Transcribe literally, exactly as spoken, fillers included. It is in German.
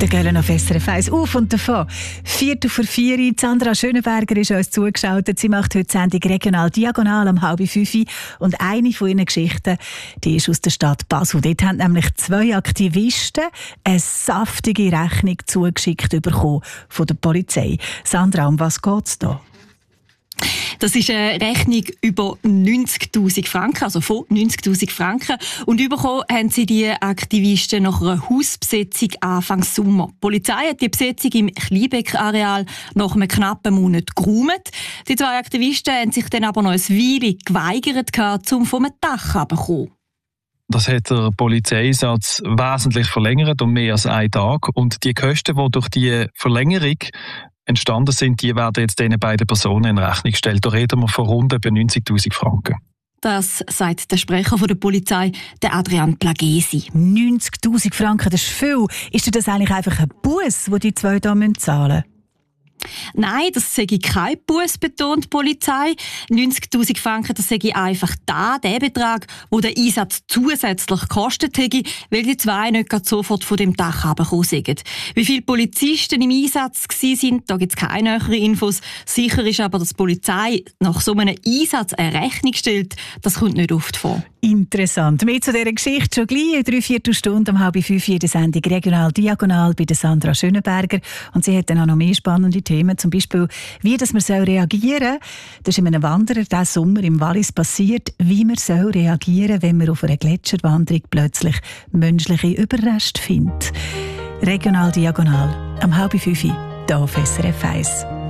Der Göllen auf S R F eins auf und davon. Viertel vor vier. Sandra Schönenberger ist uns zugeschaltet. Sie macht heute die Sendung regional diagonal um halb fünf. Und eine von ihren Geschichten, die ist aus der Stadt Basel. Dort haben nämlich zwei Aktivisten eine saftige Rechnung zugeschickt bekommen von der Polizei. Sandra, um was geht es da? Das ist eine Rechnung über neunzigtausend Franken, also von neunzigtausend Franken. Und bekommen haben sie die Aktivisten nach einer Hausbesetzung Anfang Sommer. Die Polizei hat die Besetzung im Kleinbeck-Areal nach einem knappen Monat geräumt. Die zwei Aktivisten haben sich dann aber noch eine Weile geweigert, um vom Dach herunterzukommen. Das hat der Polizeieinsatz wesentlich verlängert, um mehr als einen Tag. Und die Kosten, die durch die Verlängerung entstanden sind, die werden jetzt diesen beiden Personen in Rechnung gestellt. Da reden wir von rund neunzigtausend Franken. Das sagt der Sprecher der Polizei, der Adrian Plagesi. neunzigtausend Franken, das ist viel. Ist das eigentlich einfach ein Buss, den die zwei hier zahlen müssen? Nein, das sei kein Buss, betont die Polizei. neunzigtausend Franken, das sei einfach da, der Betrag, der der Einsatz zusätzlich gekostet hätte, weil die zwei nicht gerade sofort von dem Dach heruntergekommen sind. Wie viele Polizisten im Einsatz waren, da gibt es keine näheren Infos. Sicher ist aber, dass die Polizei nach so einem Einsatz eine Rechnung stellt. Das kommt nicht oft vor. Interessant. Mehr zu dieser Geschichte schon gleich in drei Viertelstunden um halb fünf in der Sendung «Regional Diagonal» bei der Sandra Schönenberger. Und sie hat dann auch noch mehr spannende Themen, zum Beispiel, wie das man soll reagieren soll. Das ist in einem Wanderer diesen Sommer im Wallis passiert, wie man soll reagieren, wenn man auf einer Gletscherwanderung plötzlich menschliche Überreste findet. «Regional Diagonal» am halb fünf hier auf S R F eins.